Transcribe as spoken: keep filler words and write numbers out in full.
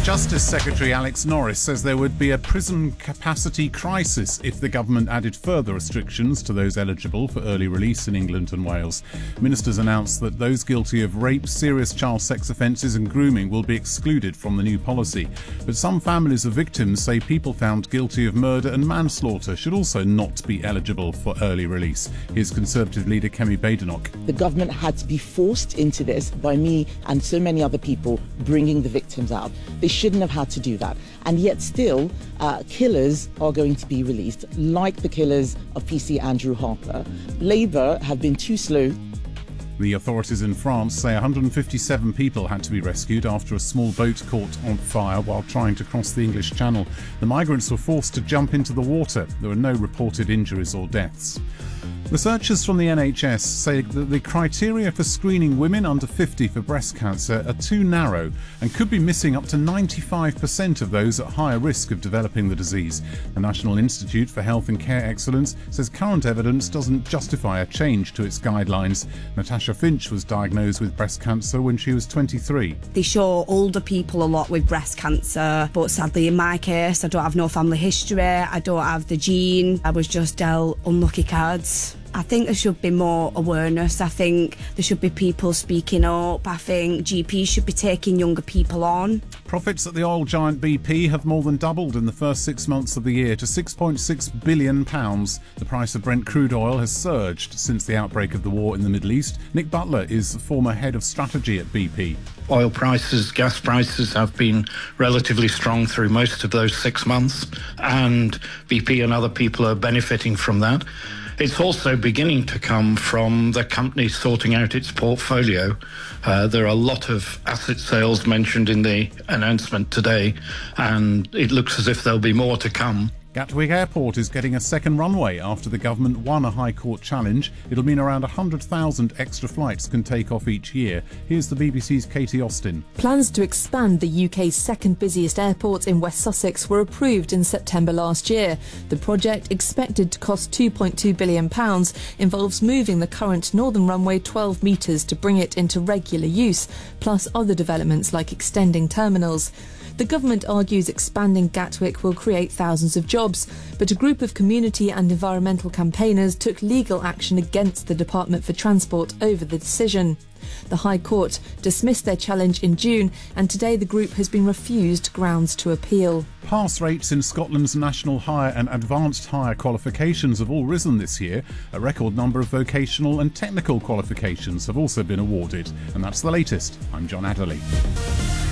Justice Secretary Alex Norris says there would be a prison capacity crisis if the government added further restrictions to those eligible for early release in England and Wales. Ministers announced that those guilty of rape, serious child sex offences and grooming will be excluded from the new policy. But some families of victims say people found guilty of murder and manslaughter should also not be eligible for early release. Here's Conservative leader Kemi Badenoch. The government had to be forced into this by me and so many other people bringing the victims out. They shouldn't have had to do that. And yet still, uh, killers are going to be released, like the killers of P C Andrew Harper. Labour have been too slow. The authorities in France say one hundred fifty-seven people had to be rescued after a small boat caught on fire while trying to cross the English Channel. The migrants were forced to jump into the water. There were no reported injuries or deaths. Researchers from the N H S say that the criteria for screening women under fifty for breast cancer are too narrow and could be missing up to ninety-five percent of those at higher risk of developing the disease. The National Institute for Health and Care Excellence says current evidence doesn't justify a change to its guidelines. Natasha Finch was diagnosed with breast cancer when she was twenty-three. They show older people a lot with breast cancer, but sadly in my case I don't have no family history, I don't have the gene, I was just dealt unlucky cards. I think there should be more awareness. I think there should be people speaking up. I think G Ps should be taking younger people on. Profits at the oil giant B P have more than doubled in the first six months of the year to six point six billion pounds. The price of Brent crude oil has surged since the outbreak of the war in the Middle East. Nick Butler is former head of strategy at B P. Oil prices, gas prices have been relatively strong through most of those six months, and B P and other people are benefiting from that. It's also beginning to come from the company sorting out its portfolio. Uh, there are a lot of asset sales mentioned in the announcement today, and it looks as if there'll be more to come. Gatwick Airport is getting a second runway after the government won a High Court challenge. It'll mean around one hundred thousand extra flights can take off each year. Here's the B B C's Katie Austin. Plans to expand the U K's second busiest airport in West Sussex were approved in September last year. The project, expected to cost two point two billion pounds, involves moving the current northern runway twelve metres to bring it into regular use, plus other developments like extending terminals. The government argues expanding Gatwick will create thousands of jobs, but a group of community and environmental campaigners took legal action against the Department for Transport over the decision. The High Court dismissed their challenge in June, and today the group has been refused grounds to appeal. Pass rates in Scotland's national higher and advanced higher qualifications have all risen this year. A record number of vocational and technical qualifications have also been awarded. And that's the latest. I'm John Adderley.